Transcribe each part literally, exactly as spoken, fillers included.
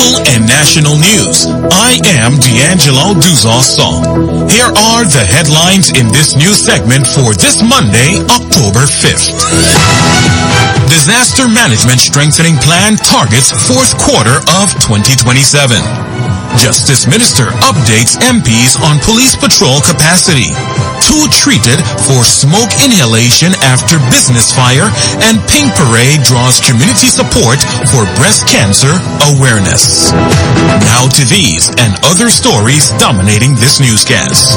local and national news. I am D'Angelo Duzon. Here are the headlines in this news segment for this Monday, October fifth. Disaster Management Strengthening Plan targets fourth quarter of twenty twenty-seven. Justice Minister updates M Ps on police patrol capacity. Two treated for smoke inhalation after business fire, and Pink Parade draws community support for breast cancer awareness. Now to these and other stories dominating this newscast.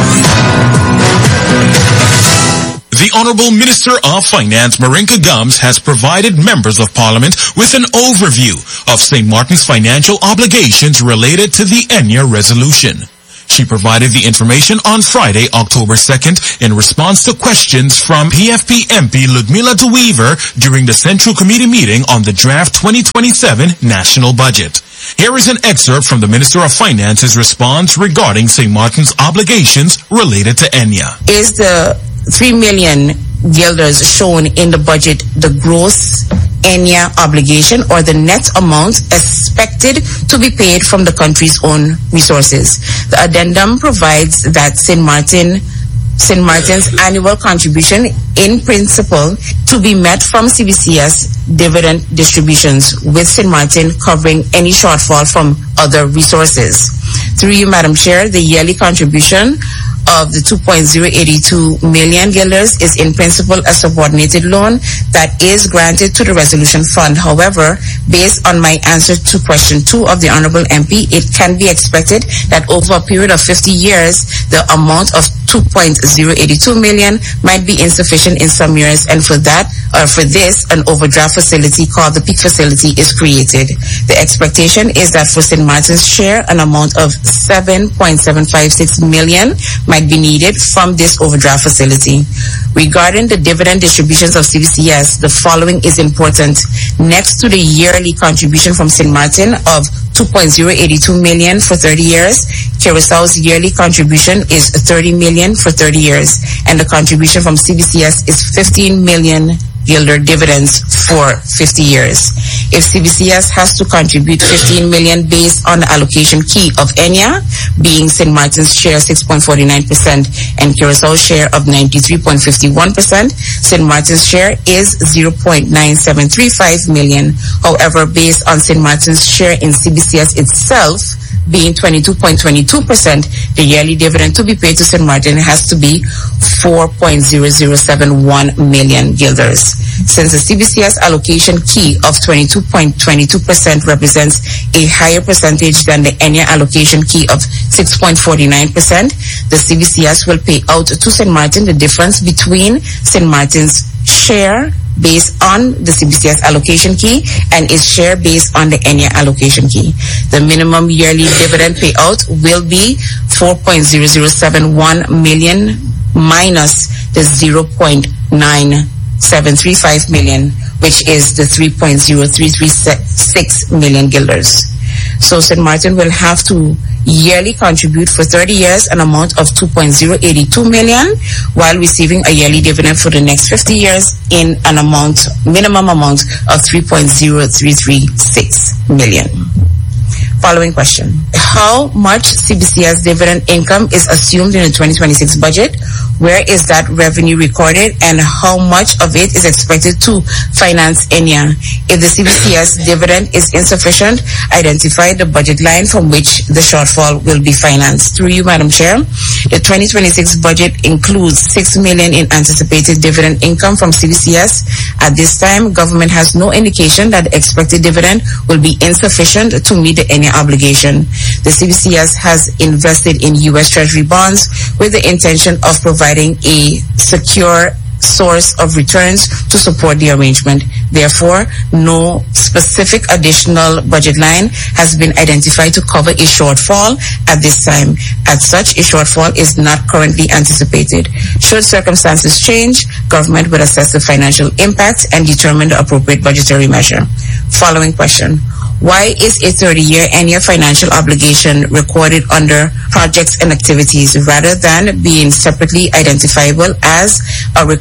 The Honorable Minister of Finance, Marinka Gums, has provided members of Parliament with an overview of Saint Martin's financial obligations related to the Enya resolution. She provided the information on Friday, October second, in response to questions from P F P M P Ludmila de Weaver during the Central Committee meeting on the draft twenty twenty-seven national budget. Here is an excerpt from the Minister of Finance's response regarding Saint Martin's obligations related to Enya. Is the three million guilders shown in the budget the gross Enya obligation or the net amount expected to be paid from the country's own resources? The addendum provides that Saint Martin Saint Martin's annual contribution in principle to be met from C B C S dividend distributions, with Saint Martin covering any shortfall from other resources. Through you, Madam Chair, the yearly contribution of the two point zero eight two million guilders is in principle a subordinated loan that is granted to the resolution fund. However, based on my answer to question two of the Honorable M P, it can be expected that over a period of fifty years, the amount of two point zero eight two million might be insufficient in some years, and for that, or for this, an overdraft facility called the Peak Facility is created. The expectation is that for Saint Martin's share, an amount of seven point seven five six million might be needed from this overdraft facility. Regarding the dividend distributions of C B C S, the following is important. Next to the yearly contribution from Saint Martin of two point zero eight two million for thirty years, Curaçao's yearly contribution is thirty million for thirty years, and the contribution from C B C S is fifteen million guilder dividends for fifty years. If C B C S has to contribute fifteen million based on the allocation key of Enya, being Saint Martin's share six point four nine percent and Curaçao's share of ninety-three point five one percent, Saint Martin's share is zero point nine seven three five million. However, based on Saint Martin's share in C B C S itself being twenty-two point two two percent, the yearly dividend to be paid to Saint Martin has to be four point zero zero seven one million guilders. Since the C B C S allocation key of twenty-two point two two percent represents a higher percentage than the Enya allocation key of six point four nine percent, the C B C S will pay out to Saint Martin the difference between Saint Martin's share based on the C B C S allocation key and its share based on the Enya allocation key. The minimum yearly dividend payout will be four point zero zero seven one million minus the zero point nine seven three five million, which is the three point zero three three six million guilders. So Saint Martin will have to yearly contribute for thirty years an amount of two point zero eight two million, while receiving a yearly dividend for the next fifty years in an amount, minimum amount of three point zero three three six million. Following question. How much C B C S dividend income is assumed in the twenty twenty-six budget? Where is that revenue recorded, and how much of it is expected to finance Enya? If the C B C S dividend is insufficient, identify the budget line from which the shortfall will be financed. Through you, Madam Chair, the twenty twenty-six budget includes six million dollars in anticipated dividend income from C B C S. At this time, government has no indication that the expected dividend will be insufficient to meet the Enya obligation. The C B C S has invested in U S Treasury bonds with the intention of providing a secure source of returns to support the arrangement. Therefore, no specific additional budget line has been identified to cover a shortfall at this time. As such, a shortfall is not currently anticipated. Should circumstances change, government will assess the financial impact and determine the appropriate budgetary measure. Following question. Why is a thirty-year Enya financial obligation recorded under projects and activities rather than being separately identifiable as a recurring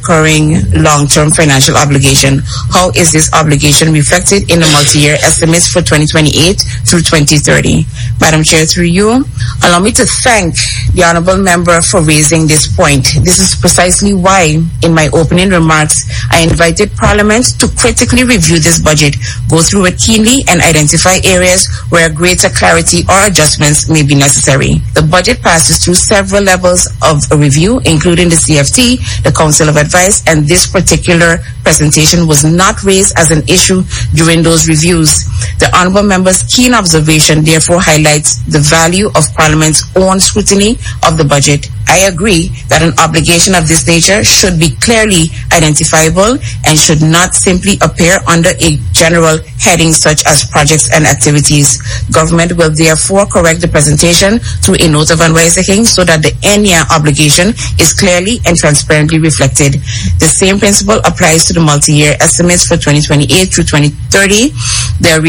recurring long-term financial obligation. How is this obligation reflected in the multi-year estimates for twenty twenty-eight through twenty thirty? Madam Chair, through you, allow me to thank the Honourable Member for raising this point. This is precisely why, in my opening remarks, I invited Parliament to critically review this budget, go through it keenly, and identify areas where greater clarity or adjustments may be necessary. The budget passes through several levels of a review, including the C F T, the Council of Advice, and this particular presentation was not raised as an issue during those reviews. The Honourable Member's keen observation therefore highlights the value of Parliament's own scrutiny of the budget. I agree that an obligation of this nature should be clearly identifiable and should not simply appear under a general heading such as projects and activities. Government will therefore correct the presentation through a note of unwising so that the N Y A obligation is clearly and transparently reflected. The same principle applies to the multi-year estimates for twenty twenty-eight through twenty thirty. There